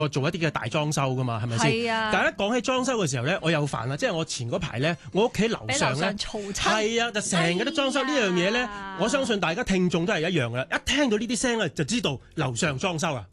做一啲嘅大裝修噶嘛，係咪先？ 係啊。 但係一講起裝修嘅時候咧，我又煩啦，即係我前嗰排咧，我屋企樓上咧，係啊，就成日都裝修呢樣嘢咧。我相信大家聽眾都係一樣噶啦，一聽到呢啲聲咧，就知道樓上裝修啊。